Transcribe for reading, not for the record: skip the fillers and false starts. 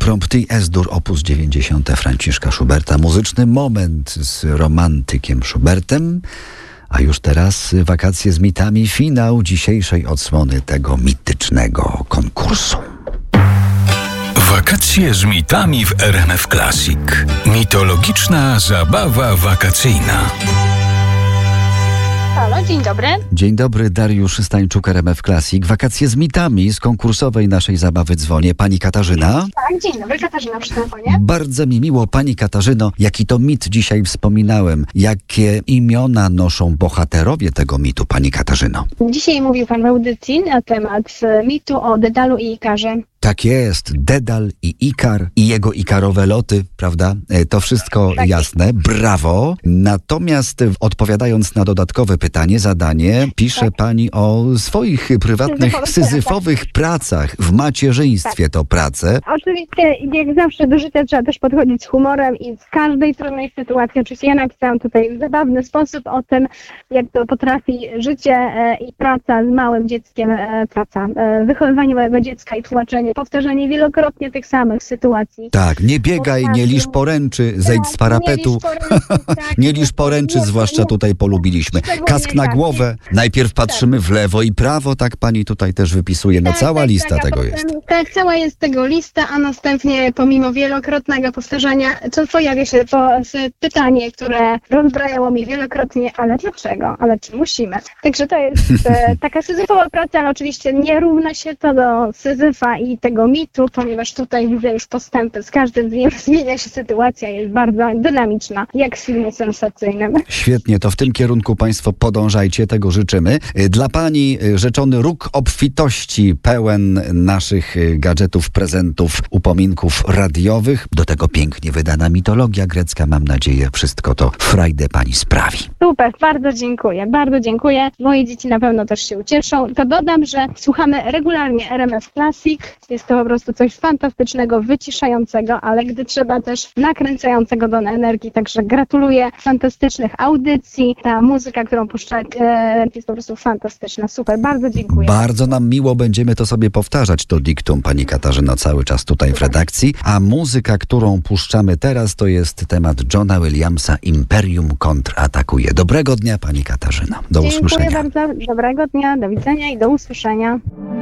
Impromptu S-dur op. 90 Franciszka Schuberta. Muzyczny moment z romantykiem Schubertem. A już teraz wakacje z mitami, finał dzisiejszej odsłony tego mitycznego konkursu. Wakacje z mitami w RMF Classic. Mitologiczna zabawa wakacyjna. Halo, dzień dobry. Dzień dobry, Dariusz Stańczuk, RMF Classic. Wakacje z mitami z konkursowej naszej zabawy dzwonię. Pani Katarzyna? Tak, dzień dobry, Katarzyna przy telefonie. Bardzo mi miło, Pani Katarzyno, jaki to mit dzisiaj wspominałem. Jakie imiona noszą bohaterowie tego mitu, Pani Katarzyno? Dzisiaj mówił Pan w audycji na temat mitu o Dedalu i Ikarze. Tak jest, Dedal i Ikar i jego ikarowe loty, prawda? To wszystko tak jasne, brawo. Natomiast odpowiadając na dodatkowe pytanie, zadanie, pisze Pani o swoich prywatnych, syzyfowych pracach. W macierzyństwie to prace. Oczywiście, jak zawsze do życia trzeba też podchodzić z humorem i z każdej trudnej sytuacji. Oczywiście ja napisałam tutaj w zabawny sposób o tym, jak to potrafi życie i praca z małym dzieckiem, wychowywanie małego dziecka i tłumaczenie, powtarzanie wielokrotnie tych samych sytuacji. Tak, nie biegaj, nie lisz poręczy, zejdź z parapetu. Nie lisz poręczy, zwłaszcza tutaj polubiliśmy. Kask na głowę, najpierw patrzymy w lewo i prawo, tak Pani tutaj też wypisuje. No cała lista tego jest. Tak, cała jest tego lista, a następnie pomimo wielokrotnego powtarzania, co pojawia się pytanie, które rozbrajało mnie wielokrotnie, ale dlaczego? Ale czy musimy? Także to jest taka syzyfowa praca, ale oczywiście nie równa się to do Syzyfa i tego mitu, ponieważ tutaj widzę już postępy. Z każdym dniem zmienia się sytuacja, jest bardzo dynamiczna, jak w filmie sensacyjnym. Świetnie, to w tym kierunku Państwo podążajcie, tego życzymy. Dla Pani rzeczony róg obfitości, pełen naszych gadżetów, prezentów, upominków radiowych. Do tego pięknie wydana mitologia grecka. Mam nadzieję, wszystko to frajdę Pani sprawi. Super, bardzo dziękuję, bardzo dziękuję. Moje dzieci na pewno też się ucieszą. To dodam, że słuchamy regularnie RMF Classic. Jest to po prostu coś fantastycznego, wyciszającego, ale gdy trzeba też nakręcającego do energii. Także gratuluję fantastycznych audycji. Ta muzyka, którą puszczacie, jest po prostu fantastyczna. Super, bardzo dziękuję. Bardzo nam miło, będziemy to sobie powtarzać, to diktum, Pani Katarzyno, cały czas tutaj w redakcji. A muzyka, którą puszczamy teraz, to jest temat Johna Williamsa, Imperium kontratakuje. Dobrego dnia, Pani Katarzyna. Do usłyszenia. Dziękuję bardzo. Dobrego dnia, do widzenia i do usłyszenia.